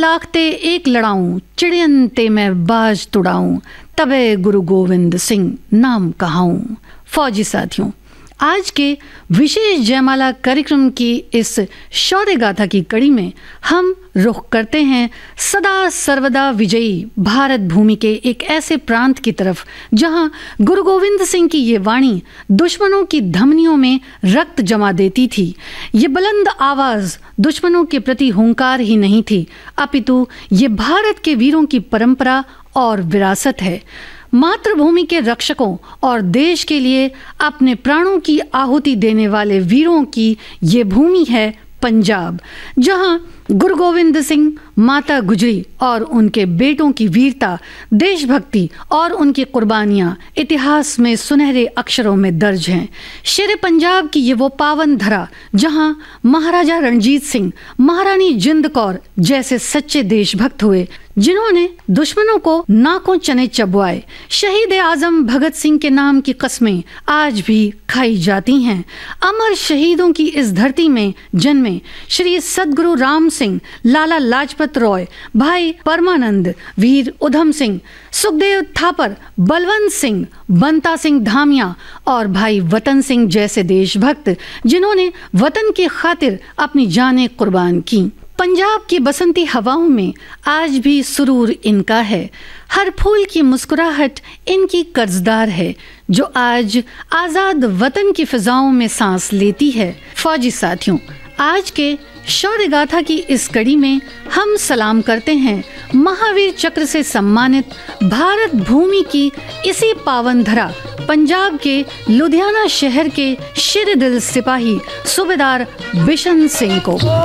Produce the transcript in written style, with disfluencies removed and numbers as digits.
लाखते एक लड़ाऊं, चिड़ियन ते मैं बाज तुड़ाऊं, तबे गुरु गोविंद सिंह नाम कहाऊं। फौजी साथियों, आज के विशेष जयमाला कार्यक्रम की इस शौर्य गाथा की कड़ी में हम रुख करते हैं सदा सर्वदा विजयी भारत भूमि के एक ऐसे प्रांत की तरफ जहां गुरु गोविंद सिंह की ये वाणी दुश्मनों की धमनियों में रक्त जमा देती थी। ये बुलंद आवाज दुश्मनों के प्रति हुंकार ही नहीं थी, अपितु ये भारत के वीरों की परंपरा और विरासत है। मातृभूमि के रक्षकों और देश के लिए अपने प्राणों की आहुति देने वाले वीरों की ये भूमि है पंजाब, जहां गुरु गोविंद सिंह, माता गुजरी और उनके बेटों की वीरता, देशभक्ति और उनकी कुर्बानियां इतिहास में सुनहरे अक्षरों में दर्ज हैं। शेर पंजाब की ये वो पावन धरा जहां महाराजा रणजीत सिंह, महारानी जिंद कौर जैसे सच्चे देशभक्त हुए, जिन्होंने दुश्मनों को नाकों चने चबवाए। शहीद आजम भगत सिंह के नाम की कस्में आज भी खाई जाती हैं। अमर शहीदों की इस धरती में जन्मे श्री सद्गुरु राम सिंह, लाला लाजपत रॉय, भाई परमानंद, वीर उधम सिंह, सुखदेव थापर, बलवंत सिंह, बंता सिंह धामिया और भाई वतन सिंह जैसे देशभक्त, जिन्होंने वतन की खातिर अपनी जानें कुर्बान की। पंजाब की बसंती हवाओं में आज भी सुरूर इनका है। हर फूल की मुस्कुराहट इनकी कर्जदार है, जो आज आजाद वतन की फिजाओं में सांस लेती है। फौजी साथियों, आज के शौर्य गाथा की इस कड़ी में हम सलाम करते हैं महावीर चक्र से सम्मानित भारत भूमि की इसी पावन धरा पंजाब के लुधियाना शहर के शेर दिल सिपाही सूबेदार बिशन सिंह को।